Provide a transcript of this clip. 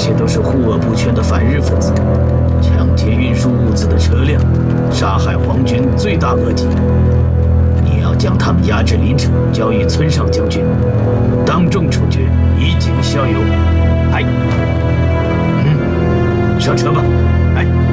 切都是护恶不全的反日分子，抢劫运输物资的车辆，杀害皇军罪大恶极。你要将他们押至临城，交予村上将军，当众处决，以儆效尤。哎，上车吧。